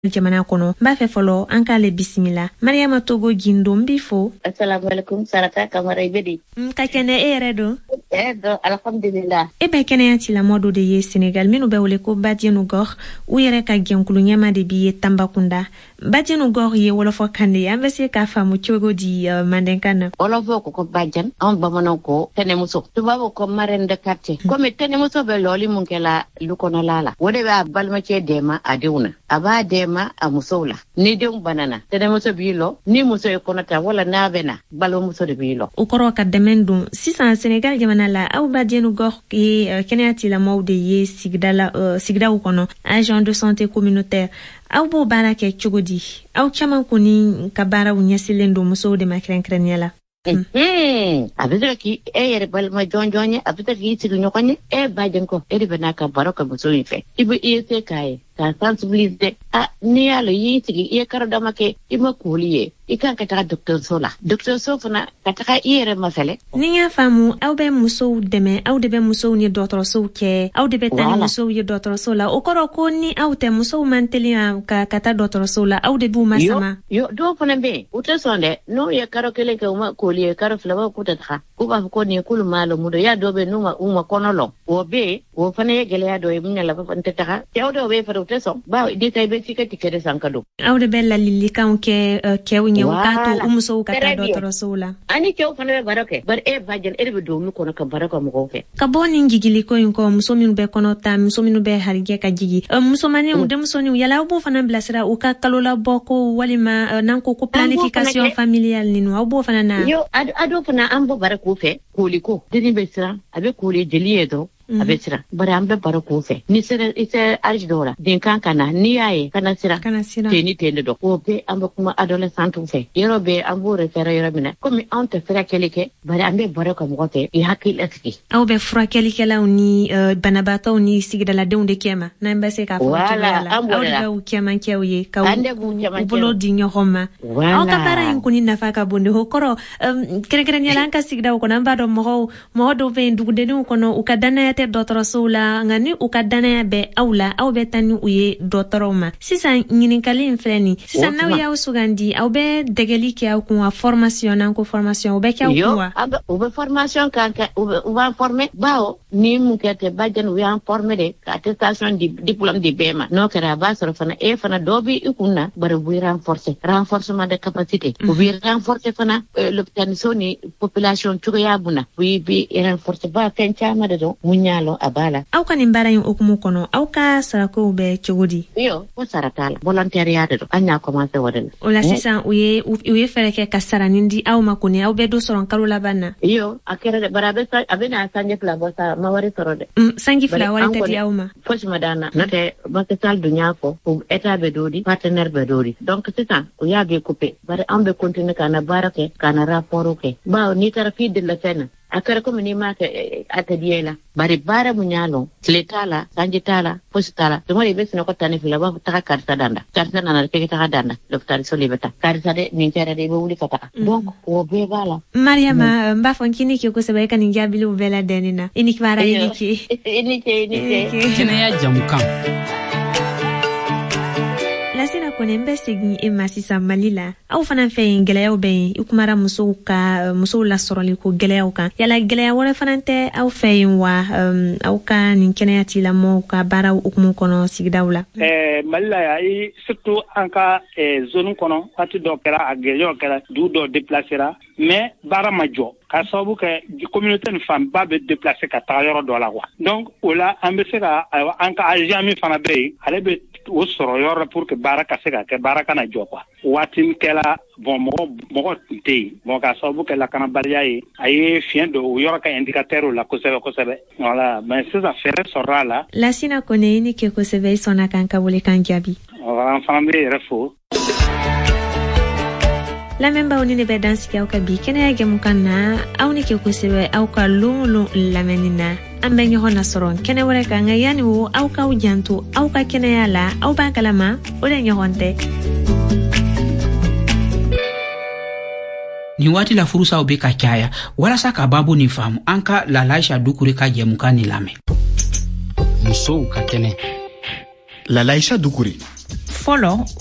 jamana kono ba fe folo an ka le bisimila Mariama Togo Gindo mbifo. Assalamu alaikum Sarata Kamara Ibedi. Ka kene eredo alhamdulillah. Be kene ati la modo de ye Senegal minu be wole ko Badienu Gor u yere ka genkulu nyama de biye Tambakunda. Badienu Gor ye wolofo kande ya mbese ka famu chogo di Mandenkana. Wolofo ko Badian on bamano ko tenemuso tubabo ko marraine de quartier comme tenemuso be loli munkela lukono lala wode ba balma ce dema adewna aba dema amusola ni dem banana tenemuso bilo ni muso e konata wala nabena balo muso de bilo ukoro ka demendum sisan Senegal jamana la au Badienu Gor e kenati la mawde ye sigda ukono agent de santé communautaire au bo bara ke chugodi au chama kuni kabara unyasilendo muso de makrenkrenyala. Abita ki yere balma jonjonye abita ki sigi nyokonye Badian ko bana ka baraka muso ife ibu ese kai ka sensibiliser ni yalo yitigi karada make ima kuliye ikan ka ta docteur Sofana ka ta yere masale ni ya famu au be muso deme au de be muso ni docteur so ke au de be tani muso ye docteur so la okoro ko ni au te muso manteli ka ta docteur so la au de bu masama yo do fana be uta sonde no ye karo kele ka uma kuliye karo flaba kuta ta ku ba ko ni kulu malo mudo ya do be numa uma konolo wo be wo fana ye gele ya do munya la fa ntata ka ya do be fa do teso ba di tay be tikati kede sankado au de be la lili kan ke wunya ukato umuso ukata docteur so la ani ke fana be barake bar Badian be do mu kono ka baraka mo ko fe ka boni ngigili ko ko muso minu be kono ta muso minu be harige ka jigi muso mane u dem so ni yala bo fana blasira uka kalola boko walima nanko ko planification familiale ni no bo fana na yo ado fana ambo barako fe koliko dini be sira abe koli jeliye do abesira bara ambe barako fe ni sere ise arjdora din kankana ni yaye kana sira teni tende do obe ambe kuma adolescent fe yero be ambo refere yero mina comme on te fera kelike bara ambe barako mo fe I hakil eski au be fra kelike la uni banabata uni sigida la deunde kema na mbese ka fo wala au be u kema kewye ka u bolo dinyo homa au ka para inkuni nafaka bonde hokoro kere nyala anka sigida ko namba do mo do be ndugude ni ukono ukadana docteur Soula ngani ukadana be aula au be tani uye docteur ma sisan nyinikali infreni sisan na ya usugandi au be degelike au ko formation nanko formation be ka ko be formation kan u va former bao ni mukete Badian u ya former de attestation di diplôme di bema no kara ba soro fana fana dobi ikuna bare bu renforcement de capacité bu renforcer fana l'hôpital soni population tuya buna bi renforcer ba kenchama de do nyalo abala au kan imbara yin okumu kono au ka sarako be chogodi yo ko saratala volontariat do anya commencer wadala ola sisan uye fereke kasara nindi au makoni au be do soron kalula bana yo akere de barabe sa abena sanje fla bosa mawari sorode sangi fla wari tadi au ma fosh madana note bakasal dunya ko état be dodi partenaire be dodi donc sisan uya be coupé bare ambe continue kana barake kana rapport ke ba ni tarafi de la sena akara ko mini ma ke atadiela bari bara munyalo tletala sanjitala postala to mari besino ko tani fila ba ta karta danda karta nana ke ta danda l'hôpital solibeta karta de ni tera de wuli fata donc o be bala Mariama mba fonkini ki ko sebe kan ngabili u bela denina inik mara iniki kene ya jamukan lasina ko nembe segi masisa malila au fana fe ngeleyo be ikumara muso la soroli ko geleyo kan yala geleyo wala fana te au fe wa au ka ninkene ati la mo ka bara ukumu kono sigdawla malila ya surtout anka zone kono ati dokera ageleyo kala du do déplacera mais bara majo ka sabu ke communauté de femme ba be déplacer ka ta yoro do la wa donc ola ambesera anka ajami fana be ale be o soro yoro pour que baraka sega ke baraka na jokwa watin kela bon mo te mo ka sabu ke la kana baria yi ay fien do yoro ka indicateur la ko sebe voilà mais ces affaires sora la sina kone ni ke ko sebe sona kan ka wole kan jabi on fambe refo la memba unine be dansi ke au ka bi kene ya gemukana au ni ke ko sebe au ka lulu la menina ambe nyo hona soron kene wore ka ngayani wo au ka ujantu au ka kene yala au ba kalama ole nyo honte ni wati la furusa obe ka kaya wala saka babu ni famu anka la laisha dukuri ka jemukani lame muso ka kene la laisha dukuri fɔlɔ